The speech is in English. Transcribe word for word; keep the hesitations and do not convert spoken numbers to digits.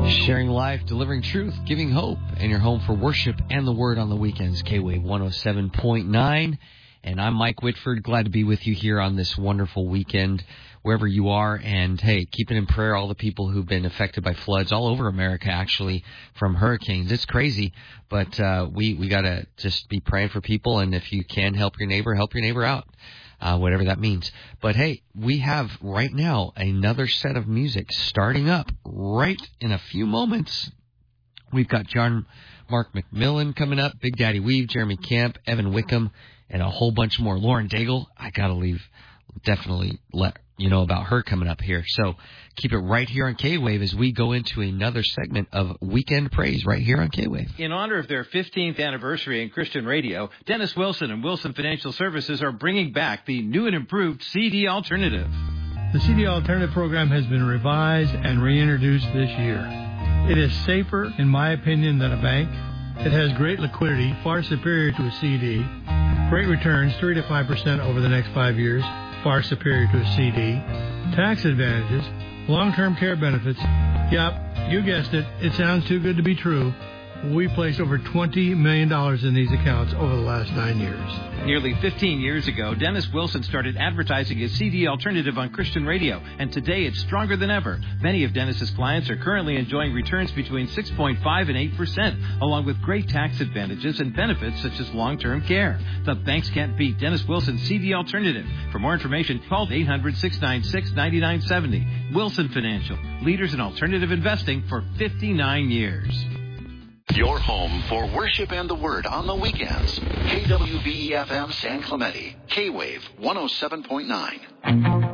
Sharing life, delivering truth, giving hope, and your home for worship and the Word on the weekends. K-Wave one oh seven point nine. And I'm Mike Whitford. Glad to be with you here on this wonderful weekend, wherever you are. And, hey, keep it in prayer, all the people who've been affected by floods all over America, actually, from hurricanes. It's crazy, but uh, we, we got to just be praying for people. And if you can help your neighbor, help your neighbor out, uh, whatever that means. But, hey, we have right now another set of music starting up right in a few moments. We've got John Mark McMillan coming up, Big Daddy Weave, Jeremy Camp, Evan Wickham, and a whole bunch more. Lauren Daigle, I got to leave, definitely let you know about her coming up here. So keep it right here on K-Wave as we go into another segment of Weekend Praise right here on K-Wave. In honor of their fifteenth anniversary in Christian radio, Dennis Wilson and Wilson Financial Services are bringing back the new and improved C D Alternative. The C D Alternative program has been revised and reintroduced this year. It is safer, in my opinion, than a bank. It has great liquidity, far superior to a C D. Great returns, three to five percent over the next five years, far superior to a C D. Tax advantages, long-term care benefits. Yep, you guessed it. It sounds too good to be true. We placed over twenty million dollars in these accounts over the last nine years. Nearly fifteen years ago, Dennis Wilson started advertising his C D Alternative on Christian radio, and today it's stronger than ever. Many of Dennis's clients are currently enjoying returns between six point five and eight percent, along with great tax advantages and benefits such as long-term care. The banks can't beat Dennis Wilson's C D Alternative. For more information, call eight hundred, six nine six, nine nine seven zero. Wilson Financial, leaders in alternative investing for fifty-nine years. Your home for worship and the Word on the weekends. K W B E F M San Clemente. K-Wave one oh seven point nine.